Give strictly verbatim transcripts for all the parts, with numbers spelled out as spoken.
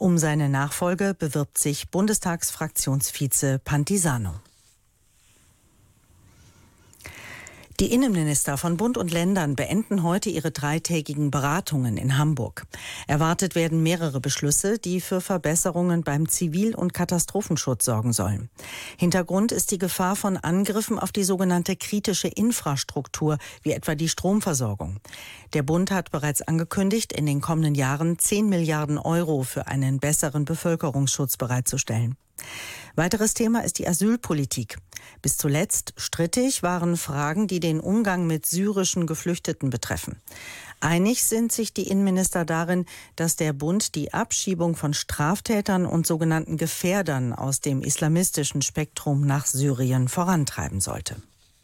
Um seine Nachfolge bewirbt sich Bundestagsfraktionsvize Pantisano. Die Innenminister von Bund und Ländern beenden heute ihre dreitägigen Beratungen in Hamburg. Erwartet werden mehrere Beschlüsse, die für Verbesserungen beim Zivil- und Katastrophenschutz sorgen sollen. Hintergrund ist die Gefahr von Angriffen auf die sogenannte kritische Infrastruktur, wie etwa die Stromversorgung. Der Bund hat bereits angekündigt, in den kommenden Jahren zehn Milliarden Euro für einen besseren Bevölkerungsschutz bereitzustellen. Weiteres Thema ist die Asylpolitik. Bis zuletzt strittig waren Fragen, die den Umgang mit syrischen Geflüchteten betreffen. Einig sind sich die Innenminister darin, dass der Bund die Abschiebung von Straftätern und sogenannten Gefährdern aus dem islamistischen Spektrum nach Syrien vorantreiben sollte.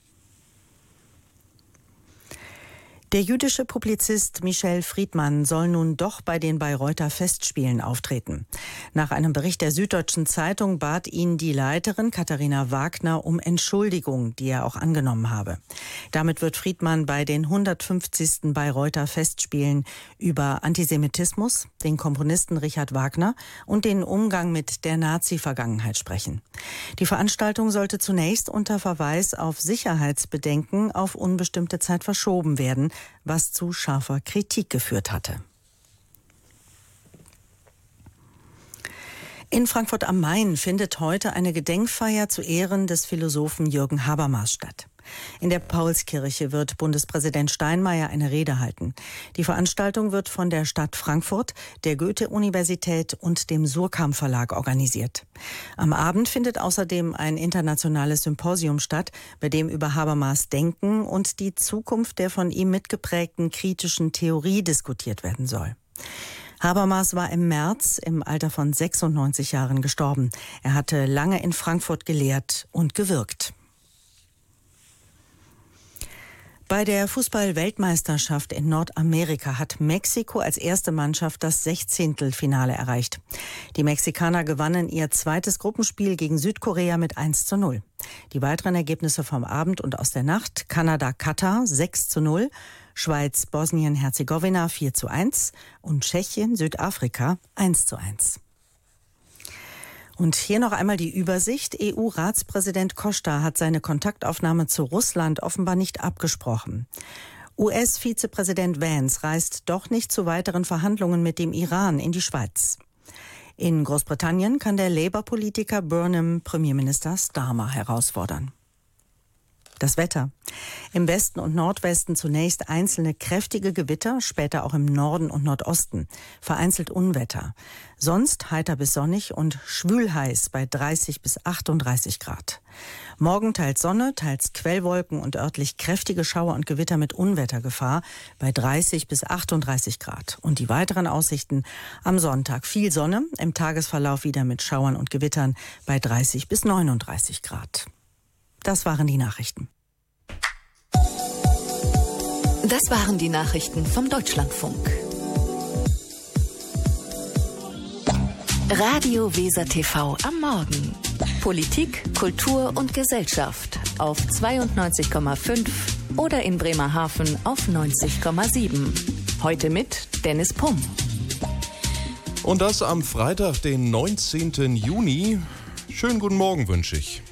Der jüdische Publizist Michel Friedmann soll nun doch bei den Bayreuther Festspielen auftreten. Nach einem Bericht der Süddeutschen Zeitung bat ihn die Leiterin Katharina Wagner um Entschuldigung, die er auch angenommen habe. Damit wird Friedmann bei den hundertfünfzigsten Bayreuther Festspielen über Antisemitismus, den Komponisten Richard Wagner und den Umgang mit der Nazi-Vergangenheit sprechen. Die Veranstaltung sollte zunächst unter Verweis auf Sicherheitsbedenken auf unbestimmte Zeit verschoben werden, was zu scharfer Kritik geführt hatte. In Frankfurt am Main findet heute eine Gedenkfeier zu Ehren des Philosophen Jürgen Habermas statt. In der Paulskirche wird Bundespräsident Steinmeier eine Rede halten. Die Veranstaltung wird von der Stadt Frankfurt, der Goethe-Universität und dem Surkamp Verlag organisiert. Am Abend findet außerdem ein internationales Symposium statt, bei dem über Habermas Denken und die Zukunft der von ihm mitgeprägten kritischen Theorie diskutiert werden soll. Habermas war im März im Alter von sechsundneunzig Jahren gestorben. Er hatte lange in Frankfurt gelehrt und gewirkt. Bei der Fußball-Weltmeisterschaft in Nordamerika hat Mexiko als erste Mannschaft das Sechzehntelfinale erreicht. Die Mexikaner gewannen ihr zweites Gruppenspiel gegen Südkorea mit eins zu null. Die weiteren Ergebnisse vom Abend und aus der Nacht: Kanada-Katar sechs zu null, Schweiz-Bosnien-Herzegowina vier zu eins und Tschechien-Südafrika eins zu eins. Und hier noch einmal die Übersicht. E U-Ratspräsident Costa hat seine Kontaktaufnahme zu Russland offenbar nicht abgesprochen. U S-Vizepräsident Vance reist doch nicht zu weiteren Verhandlungen mit dem Iran in die Schweiz. In Großbritannien kann der Labour-Politiker Burnham Premierminister Starmer herausfordern. Das Wetter. Im Westen und Nordwesten zunächst einzelne kräftige Gewitter, später auch im Norden und Nordosten. Vereinzelt Unwetter. Sonst heiter bis sonnig und schwülheiß bei dreißig bis achtunddreißig Grad. Morgen teils Sonne, teils Quellwolken und örtlich kräftige Schauer und Gewitter mit Unwettergefahr bei dreißig bis achtunddreißig Grad. Und die weiteren Aussichten: am Sonntag viel Sonne, im Tagesverlauf wieder mit Schauern und Gewittern bei dreißig bis neununddreißig Grad. Das waren die Nachrichten. Das waren die Nachrichten vom Deutschlandfunk. Radio Weser T V am Morgen. Politik, Kultur und Gesellschaft auf zweiundneunzig Komma fünf oder in Bremerhaven auf neunzig Komma sieben. Heute mit Dennis Pumm. Und das am Freitag, den neunzehnten Juni. Schönen guten Morgen wünsche ich.